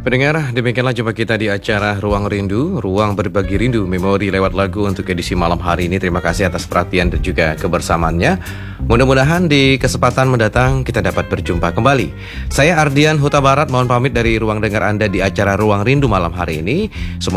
Pendengar, demikianlah jumpa kita di acara Ruang Rindu, Ruang Berbagi Rindu, Memori lewat lagu untuk edisi malam hari ini. Terima kasih atas perhatian dan juga kebersamaannya. Mudah-mudahan di kesempatan mendatang kita dapat berjumpa kembali. Saya Ardian Huta Barat, mohon pamit dari ruang dengar Anda di acara Ruang Rindu malam hari ini.